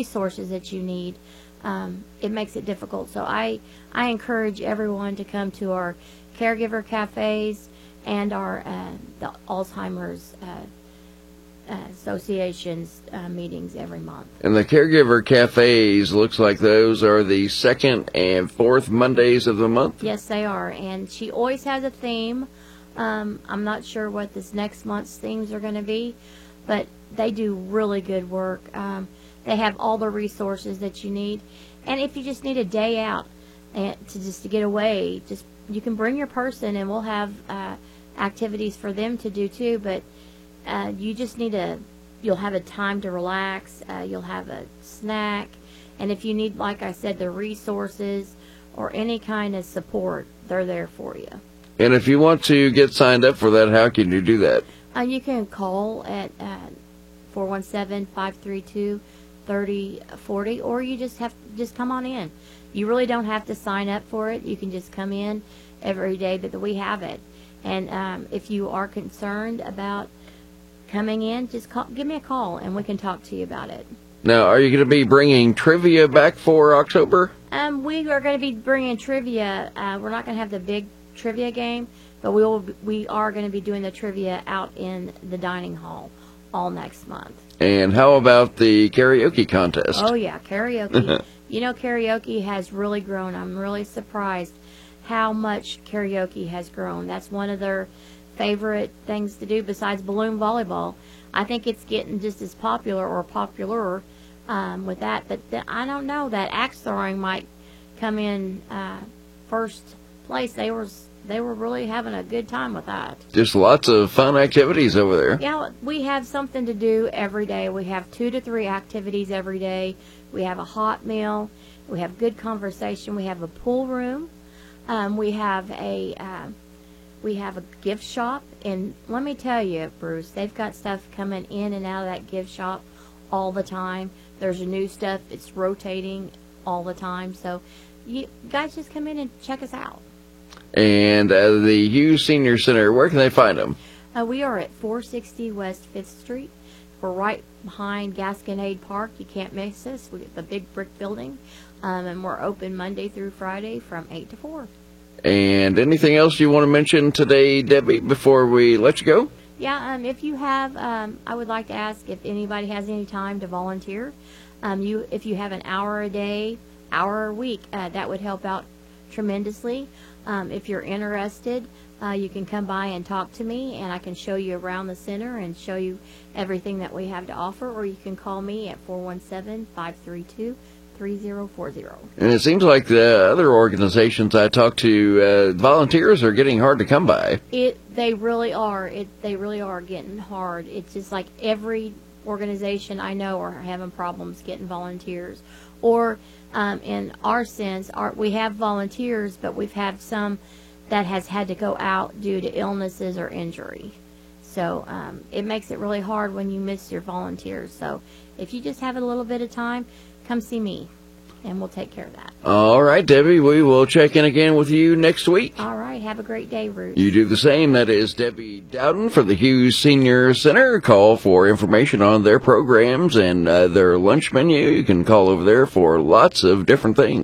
resources that you need, it makes it difficult. So I encourage everyone to come to our caregiver cafes and our the Alzheimer's Association's meetings every month. And the caregiver cafes, looks like those are the second and fourth Mondays of the month? Yes, they are. And she always has a theme. I'm not sure what this next month's themes are going to be, but they do really good work. They have all the resources that you need. And if you just need a day out to get away, you can bring your person, and we'll have activities for them to do too. But you just you'll have a time to relax. You'll have a snack. And if you need, like I said, the resources or any kind of support, they're there for you. And if you want to get signed up for that, how can you do that? You can call at 417-532-3040, or you just come on in. You really don't have to sign up for it. You can just come in every day that we have it. And if you are concerned about coming in, just give me a call, and we can talk to you about it. Now, are you going to be bringing trivia back for October? We are going to be bringing trivia. We're not going to have the big trivia game, but we are going to be doing the trivia out in the dining hall all next month. And how about the karaoke contest? Oh yeah, karaoke. Karaoke has really grown. I'm really surprised how much karaoke has grown. That's one of their favorite things to do besides balloon volleyball. I think it's getting just as popular or popular with that, but I don't know, that axe throwing might come in first place. They were really having a good time with that. Just lots of fun activities over there. Yeah, we have something to do every day. We have 2 to 3 activities every day. We have a hot meal. We have good conversation. We have a pool room. We have a gift shop, and let me tell you, Bruce, they've got stuff coming in and out of that gift shop all the time. There's new stuff. It's rotating all the time. So you guys just come in and check us out. And the Hughes Senior Center, where can they find them? We are at 460 West 5th Street. We're right behind Gasconade Park. You can't miss us. We get the big brick building, and we're open Monday through Friday from 8 to 4. And anything else you want to mention today, Debbie, before we let you go? Yeah, if you have, I would like to ask if anybody has any time to volunteer. If you have an hour a day, hour a week, that would help out tremendously. If you're interested, you can come by and talk to me, and I can show you around the center and show you everything that we have to offer, or you can call me at 417-532-3040. And it seems like the other organizations I talk to, volunteers are getting hard to come by. They really are. They really are getting hard. It's just like every organization I know are having problems getting volunteers. Or in our sense, we have volunteers, but we've had some that has had to go out due to illnesses or injury. So it makes it really hard when you miss your volunteers. So if you just have a little bit of time, come see me, and we'll take care of that. All right, Debbie, we will check in again with you next week. All right, have a great day, Ruth. You do the same. That is Debbie Dowden for the Hughes Senior Center. Call for information on their programs and their lunch menu. You can call over there for lots of different things.